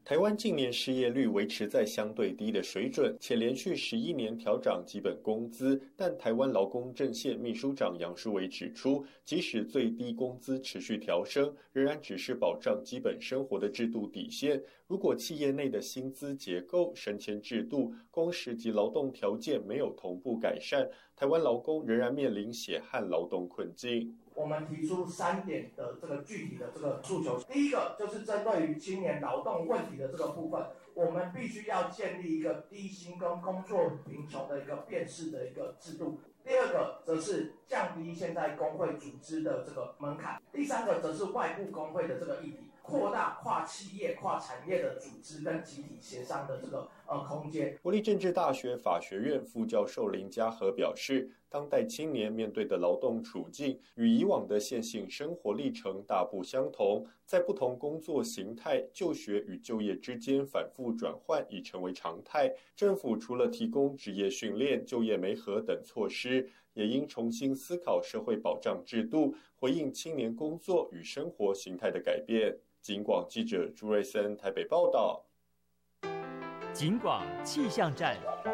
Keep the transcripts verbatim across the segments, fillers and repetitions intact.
台湾近年失业率维持在相对低的水准，且连续十一年调涨基本工资。但台湾劳工阵线秘书长杨淑伟指出，即使最低工资持续调升，仍然只是保障基本生活的制度底线。如果企业内的薪资结构、升迁制度、工时及劳动条件没有同步改善，台湾劳工仍然面临血汗劳动困境。 我们提出三点的这个具体的这个诉求。第一个就是针对于青年劳动问题的这个部分，我们必须要建立一个低薪跟工作贫穷的一个辨识的一个制度。第二个则是降低现在工会组织的这个门槛。第三个则是外部工会的这个议题，扩大跨企业、跨产业的组织跟集体协商的这个呃空间。 国立政治大学法学院副教授林嘉禾表示，当代青年面对的劳动处境与以往的线性生活历程大不相同，在不同工作形态、就学与就业之间反复转换已成为常态。政府除了提供职业训练、就业媒合等措施，也应重新思考社会保障制度，回应青年工作与生活形态的改变。警广记者朱瑞森台北报道。 警广气象站。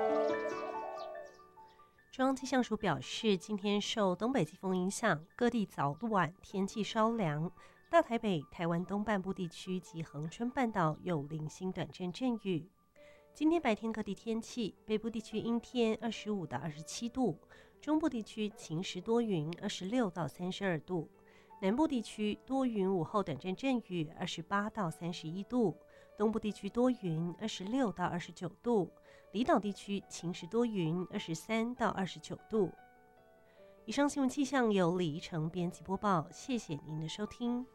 中央气象署表示，今天受东北季风影响，各地早晚天气稍凉。大台北、台湾东半部地区及恒春半岛有零星短暂阵雨。今天白天各地天气，北部地区阴天，二十五到二十七度；中部地区晴时多云，二十六到三十二度；南部地区多云，午后短暂阵雨，二十八到三十一度；东部地区多云，二十六到二十九度；离岛地区晴时多云，二十三到二十九度。以上新闻气象由李怡成编辑播报，谢谢您的收听。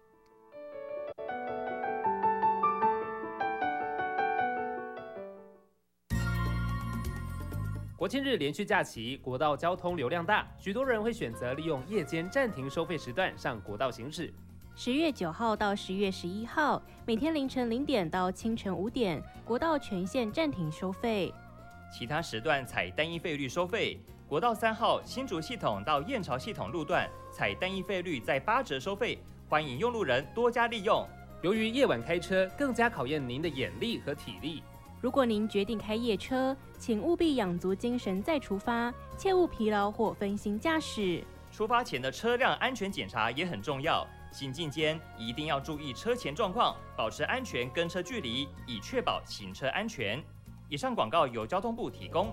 国庆日连续假期，国道交通流量大，许多人会选择利用夜间暂停收费时段上国道行驶。 十月九号到十月十一号，每天凌晨零点到清晨五点，国道全线暂停收费。 其他时段采单一费率收费。国道三号新竹系统到燕巢系统路段采单一费率在八折收费，欢迎用路人多加利用。 由于夜晚开车更加考验您的眼力和体力。 如果您决定开夜车，请务必养足精神再出发，切勿疲劳或分心驾驶。 出发前的车辆安全检查也很重要，行进间一定要注意车前状况，保持安全跟车距离，以确保行车安全。以上广告由交通部提供。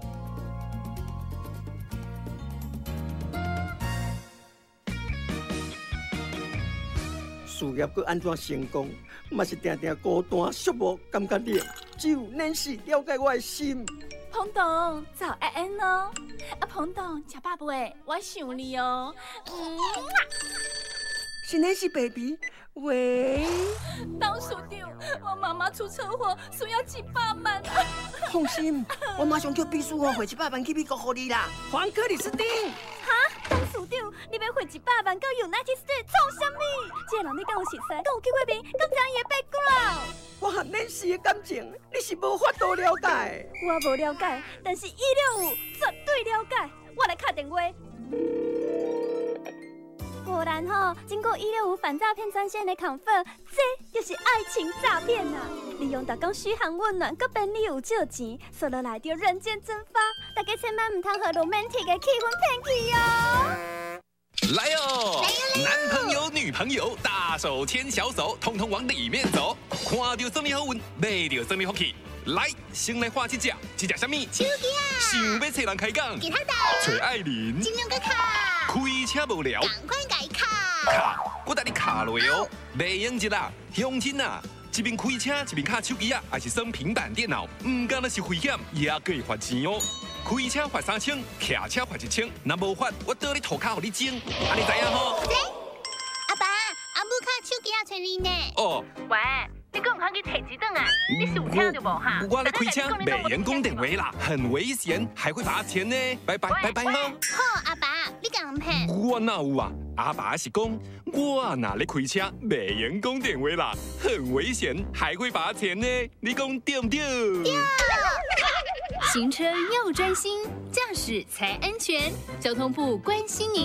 事业要安怎成功，嘛是定定孤单寂寞，感觉冷。只有恁是了解我的心。 彭董，早安安哦！啊，彭董，吃饱未？我想你哦。嗯， 是恁是 baby。喂， 董事长，我妈妈出车祸，需要一百万。 放心，我马上叫秘书我汇一百万去美国给你啦，还克里斯汀。 哈，董事长，你要汇一百万到 United States 创什么？这个人你敢有熟悉？敢有去过面？敢知伊的 background？ 我和恁是的感情，你是无法度了解。 我无了解，但是一六五绝对了解。我来打电话。果然吼，经过一六五反诈骗专线的 confirm， 这就是爱情诈骗啊！利用大家嘘寒问暖，佮便利有借钱，说落来就人间蒸发。大家千万唔通和 romantic 的气氛骗去哦。 来哟！男朋友、女朋友，大手牵小手，通通往里面走。看到什么好运，买到什么福气。来，先来画一只，这只什么？ 手机啊！ 想要找人开讲， 吉他岛， 找爱玲， 金融个卡， 开车无聊， 赶快改卡。 卡，我带你卡落哦，袂用一啦，乡亲啊！一边开车一边卡手机啊，还是耍平板电脑，唔干那是危险，也可以罚钱哦。开车罚三千，骑车罚一千，若无罚，我倒你涂骹互你整，安尼知影吼？ 阿爸，阿母卡手机也找你呢。 哦， 喂，你敢唔通去摕一顿啊？你是有听到无哈？ 我咧开车袂用讲电话啦，很危险，还会罚钱呢。拜拜拜拜哈。 好，阿爸，你敢唔骗？ 我哪有啊？阿爸是讲，我哪咧开车袂用讲电话啦，很危险，还会罚钱呢。你讲对不对？ 对。 行车要专心，驾驶才安全。交通部关心您。